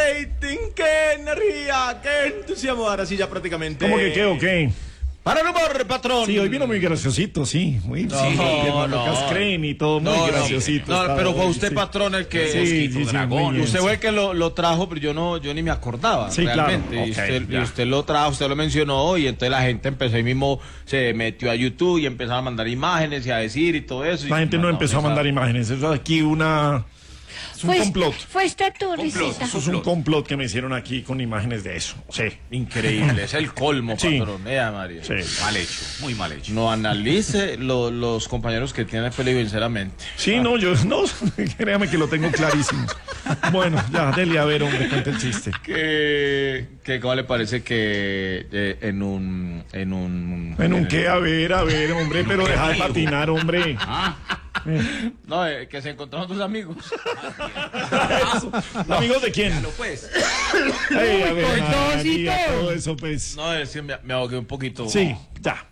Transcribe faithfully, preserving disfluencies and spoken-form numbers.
rating, qué energía, qué entusiasmo. Ahora sí, ya prácticamente. ¿Cómo que qué o qué? Para el humor, patrón. Sí, hoy vino muy graciosito, sí. Muy No, sí, no, no, no. creen y todo, muy No, no, graciosito. no, estaba pero fue hoy, usted, sí. patrón, el que. Sí, sí, sí, dragón. muy bien, Usted sí. fue el que lo, lo trajo, pero yo no, yo ni me acordaba. Sí, realmente. claro. Y, Ok, usted, y ya. usted lo trajo, usted lo mencionó, y entonces la gente empezó ahí mismo, se metió a YouTube y empezó a mandar imágenes y a decir y todo eso. La y, gente no, empezó a esa- mandar imágenes. Eso es aquí una. Es un Fue, complot. fue esta tu risita. Eso es un complot que me hicieron aquí con imágenes de eso. Sí. Increíble, es el colmo, Sí. patrón. Ea, María. Sí. Mal hecho, muy mal hecho. No analice lo- los compañeros que tiene peligro, sinceramente. Sí, no, yo no, créame que lo tengo clarísimo. Bueno, ya, dele a ver, hombre, cuenta el chiste. Que, que ¿cómo le parece que eh, en un en un En un qué, a ver, a ver, hombre, pero deja de patinar, hombre. no, eh, que se encontraron dos amigos. ¿Amigos de quién? Pues. Ay, a ver, por dos y María, todo. todo eso, pues. No, es que me, me ahogué un poquito. Sí, ya.